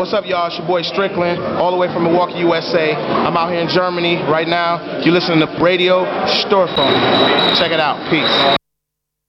What's up, y'all? It's your boy Strickland, all the way from Milwaukee, USA. I'm out here in Germany right now. You're listening to Radio Storefront. Check it out. Peace.